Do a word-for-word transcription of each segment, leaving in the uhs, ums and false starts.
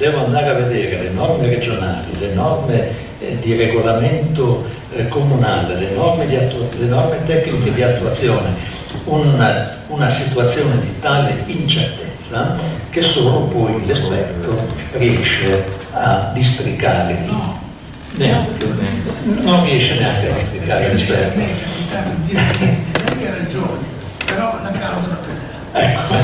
devo andare a vedere le norme regionali, le norme eh, di regolamento eh, comunale, le norme, di attu- le norme tecniche di attuazione, una, una situazione di tale incertezza che solo poi l'esperto riesce a districare. No, neanche, non riesce neanche a districare l'esperto. Lei ha ragione, però la causa la prende. Ecco,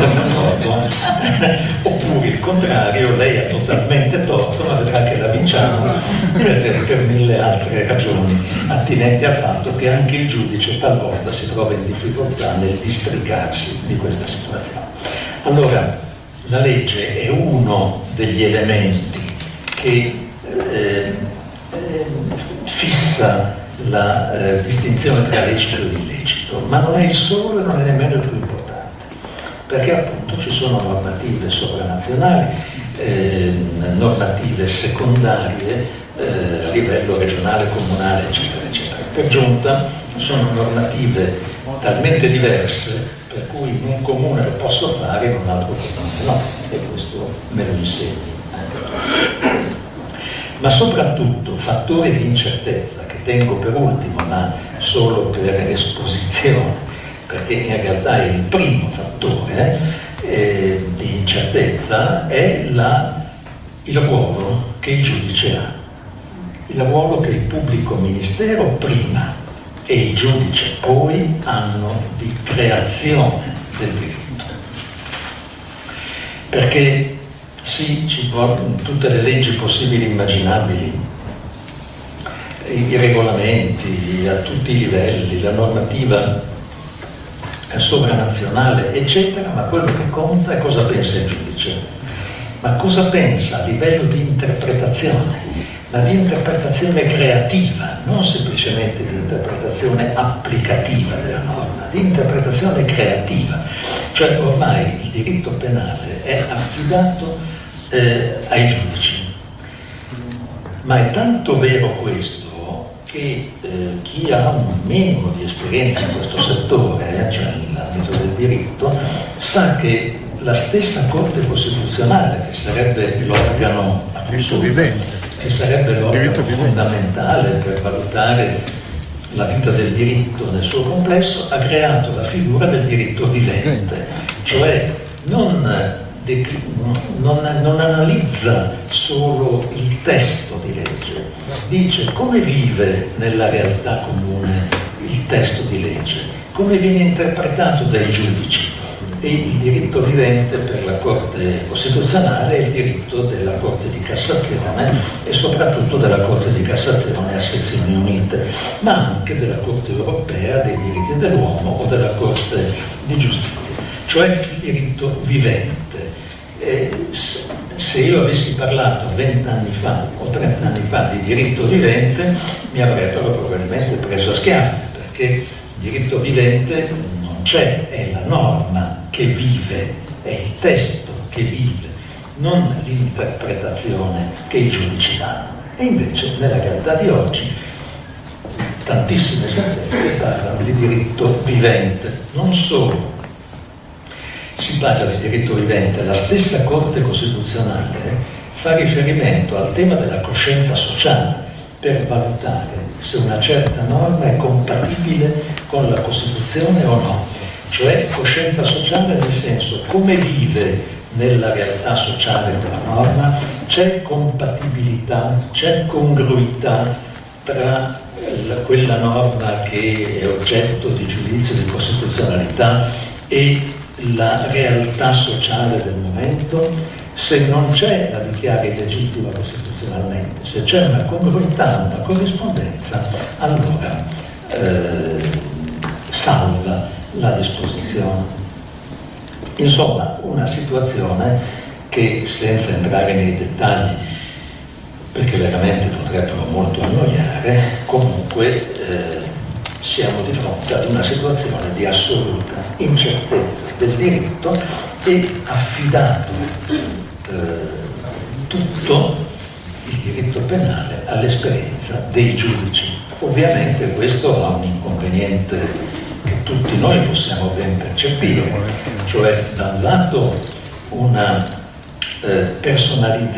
oppure il contrario, lei ha totalmente torto, ma vedrà che la vinciamo per, per mille altre ragioni attinenti al fatto che anche il giudice talvolta si trova in difficoltà nel districarsi di questa situazione. Allora, la legge è uno degli elementi che eh, eh, fissa la eh, distinzione tra lecito e illecito, ma non è il solo e non è nemmeno il più importante, perché appunto ci sono normative sovranazionali, eh, normative secondarie eh, a livello regionale, comunale, eccetera, eccetera. Per giunta sono normative talmente diverse per cui in un comune lo posso fare, in un altro comune no, e questo me lo insegni. Ma soprattutto fattori di incertezza che tengo per ultimo, ma solo per esposizione, perché in realtà è il primo fattore eh, di incertezza, è la, il ruolo che il giudice ha, il ruolo che il pubblico ministero prima e il giudice poi hanno di creazione del diritto. Perché sì, ci portano tutte le leggi possibili e immaginabili, i regolamenti a tutti i livelli, la normativa sovranazionale, eccetera, ma quello che conta è cosa pensa il giudice. Ma cosa pensa a livello di interpretazione, ma di interpretazione creativa, non semplicemente di interpretazione applicativa della norma, di interpretazione creativa. Cioè ormai il diritto penale è affidato eh, ai giudici. Ma è tanto vero questo che eh, chi ha un minimo di esperienza in questo settore, eh, cioè nell'ambito del diritto, sa che la stessa Corte Costituzionale, che sarebbe l'organo vivente, che sarebbe l'organo fondamentale per valutare la vita del diritto nel suo complesso, ha creato la figura del diritto vivente, cioè non, non, non analizza solo il testo di legge, dice come vive nella realtà comune il testo di legge, come viene interpretato dai giudici. E il diritto vivente per la Corte Costituzionale è il diritto della Corte di Cassazione e soprattutto della Corte di Cassazione a sezioni unite, ma anche della Corte Europea dei diritti dell'uomo o della Corte di Giustizia, cioè il diritto vivente. Eh, se io avessi parlato vent'anni fa o trent'anni fa di diritto vivente mi avrebbero probabilmente preso a schiaffi, perché il diritto vivente non c'è, è la norma che vive, è il testo che vive, non l'interpretazione che i giudici danno. E invece nella realtà di oggi tantissime sentenze parlano di diritto vivente. Non solo si parla di diritto vivente, la stessa Corte Costituzionale fa riferimento al tema della coscienza sociale per valutare se una certa norma è compatibile con la Costituzione o no. Cioè coscienza sociale nel senso come vive nella realtà sociale della norma, c'è compatibilità, c'è congruità tra quella norma che è oggetto di giudizio di costituzionalità e la realtà sociale del momento. Se non c'è, la dichiara illegittima costituzionalmente. Se c'è una congruità, una corrispondenza, allora eh, salva la disposizione. Insomma, una situazione che, senza entrare nei dettagli, perché veramente potrebbero molto annoiare, comunque eh, siamo di fronte ad una situazione di assoluta incertezza del diritto e affidato eh, tutto il diritto penale all'esperienza dei giudici. Ovviamente questo ha un inconveniente che tutti noi possiamo ben percepire, cioè da un lato una eh, personalizzazione